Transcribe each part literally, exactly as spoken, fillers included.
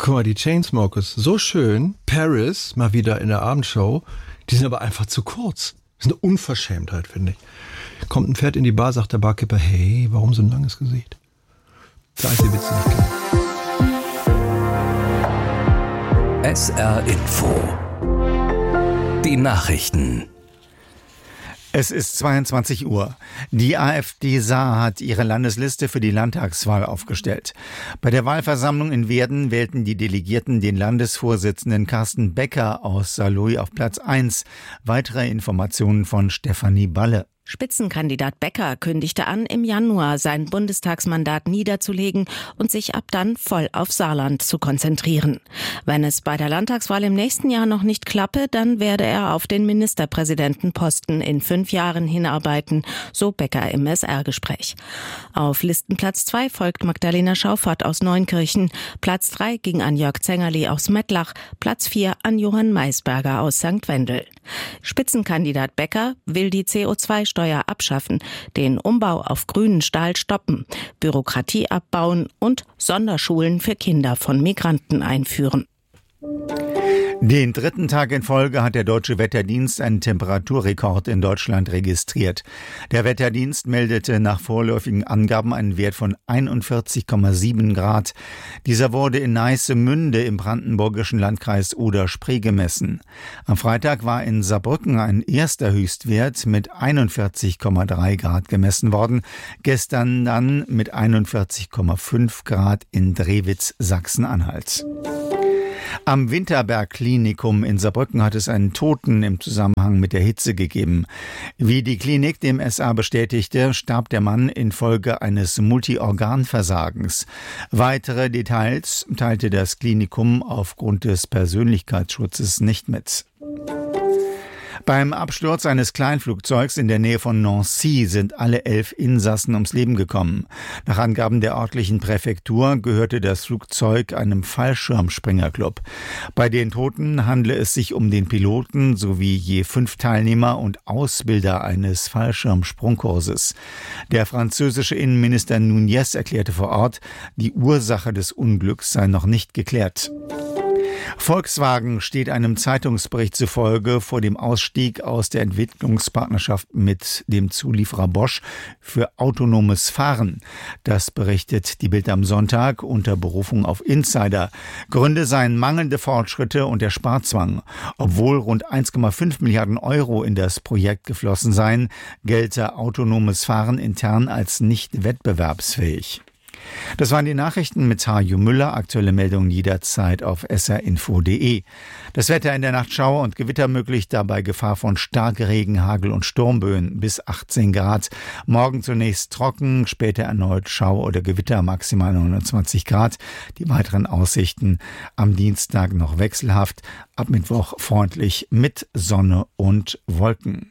Guck mal, die Chainsmokers, so schön. Paris, mal wieder in der Abendshow. Die sind aber einfach zu kurz. Das ist eine Unverschämtheit, finde ich. Kommt ein Pferd in die Bar, sagt der Barkeeper, hey, warum so ein langes Gesicht? Das ist der einzige Witz, den ich kenne. S R Info. Die Nachrichten. Es ist zweiundzwanzig Uhr. Die AfD Saar hat ihre Landesliste für die Landtagswahl aufgestellt. Bei der Wahlversammlung in Werden wählten die Delegierten den Landesvorsitzenden Carsten Becker aus Saarlouis auf Platz eins. Weitere Informationen von Stefanie Balle. Spitzenkandidat Becker kündigte an, im Januar sein Bundestagsmandat niederzulegen und sich ab dann voll auf Saarland zu konzentrieren. Wenn es bei der Landtagswahl im nächsten Jahr noch nicht klappe, dann werde er auf den Ministerpräsidentenposten in fünf Jahren hinarbeiten, so Becker im S R-Gespräch. Auf Listenplatz zwei folgt Magdalena Schauffert aus Neunkirchen, Platz drei ging an Jörg Zengerli aus Mettlach, Platz vier an Johann Maisberger aus Sankt Wendel. Spitzenkandidat Becker will die C O zwei Steuer abschaffen, den Umbau auf grünen Stahl stoppen, Bürokratie abbauen und Sonderschulen für Kinder von Migranten einführen. Den dritten Tag in Folge hat der Deutsche Wetterdienst einen Temperaturrekord in Deutschland registriert. Der Wetterdienst meldete nach vorläufigen Angaben einen Wert von einundvierzig Komma sieben Grad. Dieser wurde in Neissemünde im brandenburgischen Landkreis Oder-Spree gemessen. Am Freitag war in Saarbrücken ein erster Höchstwert mit einundvierzig Komma drei Grad gemessen worden. Gestern dann mit einundvierzig Komma fünf Grad in Drewitz, Sachsen-Anhalt. Am Winterberg-Klinikum in Saarbrücken hat es einen Toten im Zusammenhang mit der Hitze gegeben. Wie die Klinik dem S A bestätigte, starb der Mann infolge eines Multiorganversagens. Weitere Details teilte das Klinikum aufgrund des Persönlichkeitsschutzes nicht mit. Beim Absturz eines Kleinflugzeugs in der Nähe von Nancy sind alle elf Insassen ums Leben gekommen. Nach Angaben der örtlichen Präfektur gehörte das Flugzeug einem Fallschirmspringerclub. Bei den Toten handle es sich um den Piloten sowie je fünf Teilnehmer und Ausbilder eines Fallschirmsprungkurses. Der französische Innenminister Núñez erklärte vor Ort, die Ursache des Unglücks sei noch nicht geklärt. Volkswagen steht einem Zeitungsbericht zufolge vor dem Ausstieg aus der Entwicklungspartnerschaft mit dem Zulieferer Bosch für autonomes Fahren. Das berichtet die Bild am Sonntag unter Berufung auf Insider. Gründe seien mangelnde Fortschritte und der Sparzwang. Obwohl rund eins Komma fünf Milliarden Euro in das Projekt geflossen seien, gelte autonomes Fahren intern als nicht wettbewerbsfähig. Das waren die Nachrichten mit Hajo Müller. Aktuelle Meldungen jederzeit auf s r info punkt d e. Das Wetter in der Nacht Schauer und Gewitter möglich, dabei Gefahr von Starkregen, Hagel und Sturmböen bis achtzehn Grad. Morgen zunächst trocken, später erneut Schauer oder Gewitter, maximal neunundzwanzig Grad. Die weiteren Aussichten am Dienstag noch wechselhaft, ab Mittwoch freundlich mit Sonne und Wolken.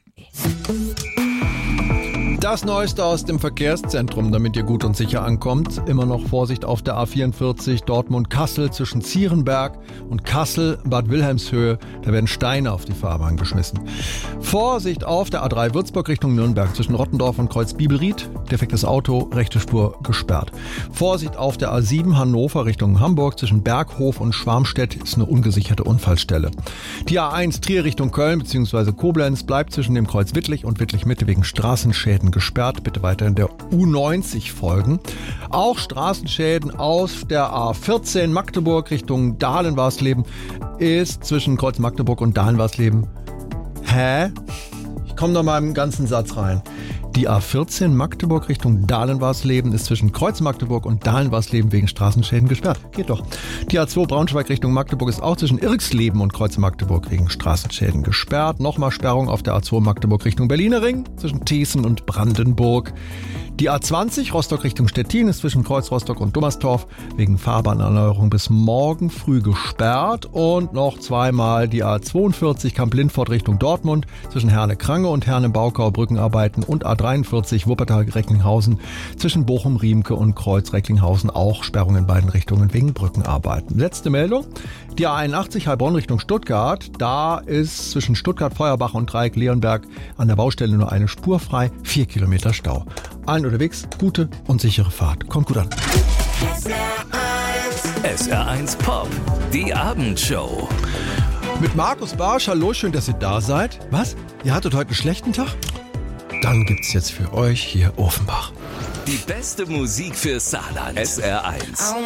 Das Neueste aus dem Verkehrszentrum, damit ihr gut und sicher ankommt. Immer noch Vorsicht auf der A vierundvierzig Dortmund-Kassel zwischen Zierenberg und Kassel-Bad Wilhelmshöhe. Da werden Steine auf die Fahrbahn geschmissen. Vorsicht auf der A drei Würzburg Richtung Nürnberg zwischen Rottendorf und Kreuz-Bibelried. Defektes Auto, rechte Spur gesperrt. Vorsicht auf der A sieben Hannover Richtung Hamburg zwischen Berghof und Schwarmstedt ist eine ungesicherte Unfallstelle. Die A eins Trier Richtung Köln bzw. Koblenz bleibt zwischen dem Kreuz Wittlich und Wittlich-Mitte wegen Straßenschäden gesperrt. Bitte weiterhin der U neunzig folgen. Auch Straßenschäden aus der A vierzehn Magdeburg Richtung Dahlen-Warsleben ist zwischen Kreuz Magdeburg und Dahlen-Warsleben. Hä? Ich komme noch mal im ganzen Satz rein. Die A vierzehn Magdeburg Richtung Dahlen-Warsleben ist zwischen Kreuz Magdeburg und Dahlen-Warsleben wegen Straßenschäden gesperrt. Geht doch. Die A zwei Braunschweig Richtung Magdeburg ist auch zwischen Irxleben und Kreuz Magdeburg wegen Straßenschäden gesperrt. Nochmal Sperrung auf der A zwei Magdeburg Richtung Berliner Ring zwischen Thiessen und Brandenburg. Die A zwanzig Rostock Richtung Stettin ist zwischen Kreuz Rostock und Dummerstorf wegen Fahrbahnerneuerung bis morgen früh gesperrt. Und noch zweimal die A zweiundvierzig Kamp-Lindfort Richtung Dortmund zwischen Herne-Krange und Herne-Baukau Brückenarbeiten und A dreiundvierzig Wuppertal-Recklinghausen zwischen Bochum-Riemke und Kreuz-Recklinghausen auch Sperrung in beiden Richtungen wegen Brückenarbeiten. Letzte Meldung. Die A einundachtzig Heilbronn Richtung Stuttgart. Da ist zwischen Stuttgart-Feuerbach und Dreieck-Leonberg an der Baustelle nur eine Spur frei. Vier Kilometer Stau. Allen unterwegs gute und sichere Fahrt. Kommt gut an. S R eins Pop, die Abendshow. Mit Markus Barsch, hallo, schön, dass ihr da seid. Was? Ihr hattet heute einen schlechten Tag? Dann gibt's jetzt für euch hier Offenbach. Die beste Musik für Saarland. S R eins.